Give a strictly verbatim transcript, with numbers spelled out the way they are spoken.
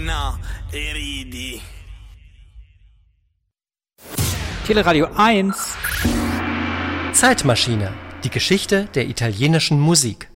no e ridi. Teleradio eins. Zeitmaschine. Die Geschichte der italienischen Musik.